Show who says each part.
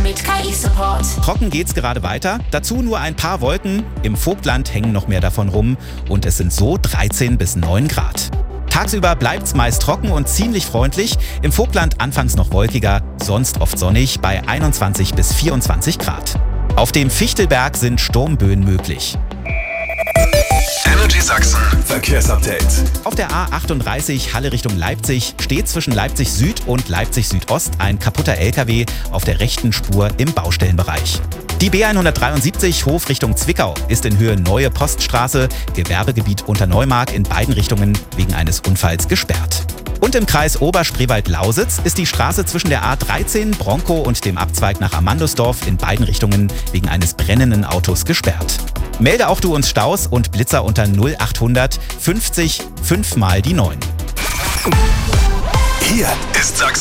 Speaker 1: mit KI-Support.
Speaker 2: Trocken geht's gerade weiter. Dazu nur ein paar Wolken. Im Vogtland hängen noch mehr davon rum. Und es sind so 13 bis 9 Grad. Tagsüber bleibt's meist trocken und ziemlich freundlich. Im Vogtland anfangs noch wolkiger, sonst oft sonnig bei 21 bis 24 Grad. Auf dem Fichtelberg sind Sturmböen möglich.
Speaker 3: Energy Sachsen Verkehrsupdate.
Speaker 2: Auf der A38 Halle Richtung Leipzig steht zwischen Leipzig Süd und Leipzig Südost ein kaputter LKW auf der rechten Spur im Baustellenbereich. Die B173 Hof Richtung Zwickau ist in Höhe Neue Poststraße, Gewerbegebiet Unterneumark in beiden Richtungen wegen eines Unfalls gesperrt. Und im Kreis Oberspreewald-Lausitz ist die Straße zwischen der A13 Bronco und dem Abzweig nach Amandusdorf in beiden Richtungen wegen eines brennenden Autos gesperrt. Melde auch du uns Staus und Blitzer unter 0800 50 5 mal die 9.
Speaker 3: Hier ist Sachsen.